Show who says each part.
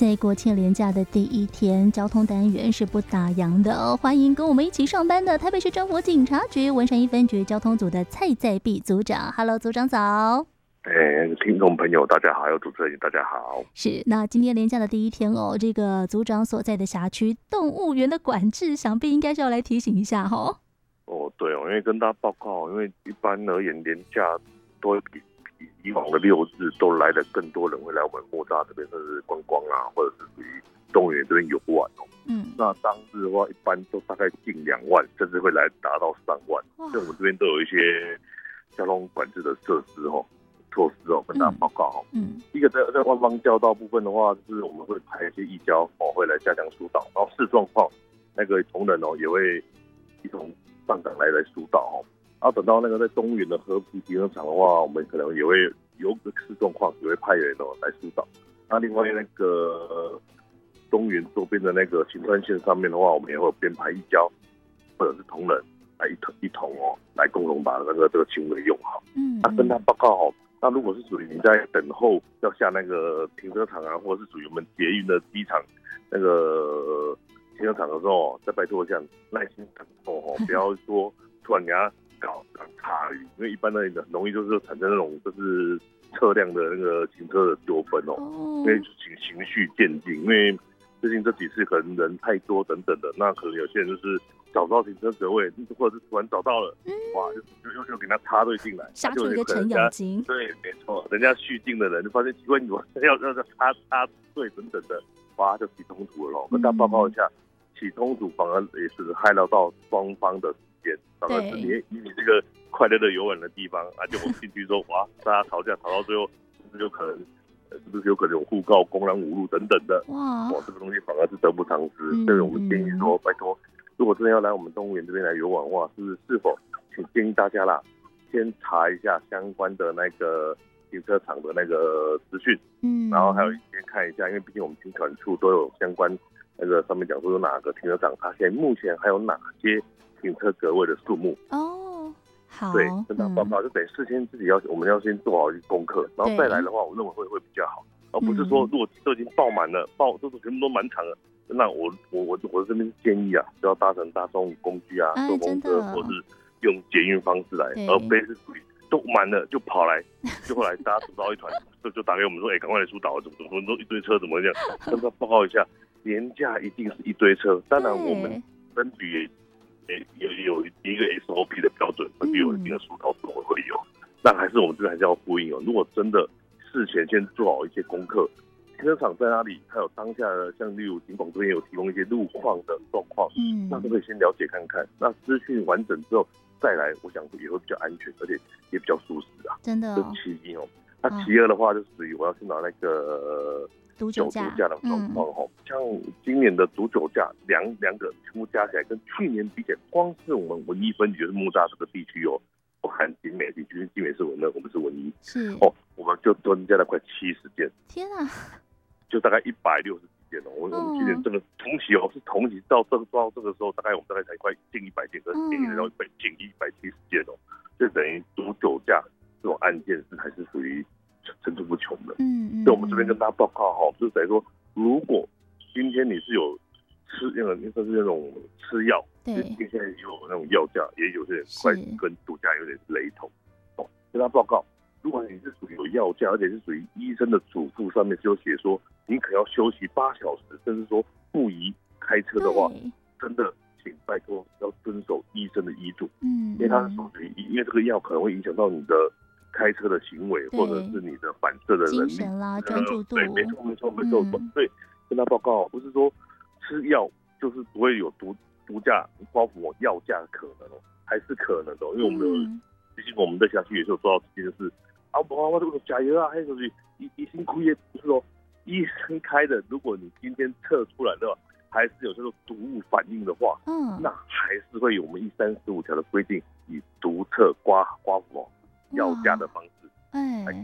Speaker 1: 在国庆连假的第一天，交通单元是不打烊的哦。欢迎跟我们一起上班的台北市政府警察局文山一分局交通组的蔡在碧组长。Hello， 组长早。
Speaker 2: 听众朋友大家好，还有主持人大家好。
Speaker 1: 是，那今天连假的第一天哦，这个组长所在的辖区动物园的管制，想必应该是要来提醒一下哦。
Speaker 2: 对哦，因为跟大家报告，因为一般而言，连假都会比以往的6日都来的更多人会来我们木栅这边，甚至观光啊，或者是属于动物园这边游玩哦。那当日的话，一般都大概近2万，甚至会来达到3万。所以我们这边都有一些交通管制的措施跟大家报告哦。一个在官方交道部分的话，就是我们会派一些义交会来加强疏导，然后视状况那个同仁也会一同上岗来疏导哦。然后等到那个在动物园的河堤停车场的话，我们可能也会有个视状况，也会派人来疏导。那另外那个动物园周边的那个行川线上面的话，我们也会编排义交或者是同仁来一同来共同把这个行为用好。跟他报告好。那如果是属于你在等候要下那个停车场啊，或者是属于我们捷运的机场那个停车场的时候，再拜托一下耐心等候不要说突然给他搞差异，因为一般的人很容易就是产生那种就是车辆的那个行车的纠纷因为情绪渐进，因为最近这几次可能人太多等等的，那可能有些人就是找不到停车格位，或者是突然找到了，哇，就给他插队进来，
Speaker 1: 杀出一个程咬金。
Speaker 2: 对，没错，人家续进的人就发现奇怪，你要插队等等的，哇，就起冲突了咯。跟大家报告一下，起冲突反而也是害到双方的时间，反而是你这个快乐的游玩的地方啊，就我进去说哇，大家吵架吵到最后，是不是有可能有互告、公然侮辱等等的？哇，这个东西反而是得不偿失。所以我们建议说，拜托，如果真的要来我们动物园这边来游玩的话，是否请建议大家啦，先查一下相关的那个停车场的那个资讯，然后还有先看一下，因为毕竟我们停管处都有相关那个上面讲说有哪个停车场，它目前还有哪些停车格位的数目。
Speaker 1: 好，
Speaker 2: 对，跟大家报告，就等于事先我们要先做好一个功课，然后再来的话，我认为会比较好，而不是说如果都已经爆满了，都全部都满场了，那我这边建议啊，就要搭乘大众工具啊，坐公车或是用捷运方式来，而非是属于都满了就跑来，就后来大家组到一团，就打给我们说，赶快来疏导，怎么都一堆车，怎么这样？跟大家报告一下，连假一定是一堆车，当然我们分局有一个 SOP 的标准，分局有一定的疏导我们会有，那还是我们这边还是要呼应如果真的事前先做好一些功课，停车场在哪里，还有当下的像例如警广这边有提供一些路况的状况，那都可以先了解看看，那资讯完整之后再来，我想也会比较安全，而且也比较舒适啊。
Speaker 1: 真的，
Speaker 2: 这是其一那其二的话，就属于我要去拿那个
Speaker 1: 毒酒驾
Speaker 2: 的状况像今年的毒酒驾两个全部加起来，跟去年比起来，光是我们文一分局就是木栅这个地区不含景美地区，景美是我们是文一，
Speaker 1: 是
Speaker 2: 我们就增加了快70件。
Speaker 1: 天啊！
Speaker 2: 就大概160几件我们今年这个同期是同期到这个时候，大概才快近100件，跟今年要近170件就等于毒酒驾这种案件还是属于层出不穷的。所以我们这边跟大家报告就是等于说，如果今天你是有吃那种吃药，对，现在也有那种药价，也有些快跟毒驾有点雷同跟大家报告。如果你是属于有药价，而且是属于医生的嘱咐上面就写说你可要休息8小时，甚至说不宜开车的话，真的请拜托要遵守医生的医嘱。因为它是属于因为这个药可能会影响到你的开车的行为，或者是你的反射的能力、
Speaker 1: 精神啦、专注度。
Speaker 2: 对，没错。所以跟他报告，不是说吃药就是不会有毒驾包括药价可能还是可能的，因为我们有，毕竟我们在辖区也是有做到这件事。我这个加油啊，还有就是医生开的，不是说医生开的，如果你今天测出来的话，还是有这种毒物反应的话，那还是会有我们1345条的规定，以毒测刮服药价的方式来